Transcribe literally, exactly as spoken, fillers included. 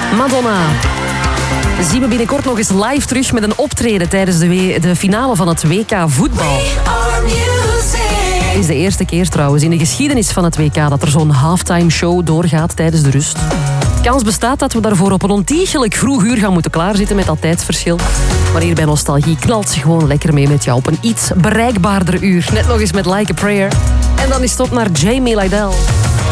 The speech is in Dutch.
Madonna. Zien we binnenkort nog eens live terug met een optreden tijdens de, w- de finale van het W K voetbal. Het is de eerste keer trouwens in de geschiedenis van het W K dat er zo'n halftime show doorgaat tijdens de rust. Kans bestaat dat we daarvoor op een ontiegelijk vroeg uur gaan moeten klaarzitten met dat tijdsverschil. Maar hier bij Nostalgie knalt ze gewoon lekker mee met jou op een iets bereikbaarder uur. Net nog eens met Like a Prayer. En dan is het op naar Jamie Lidell.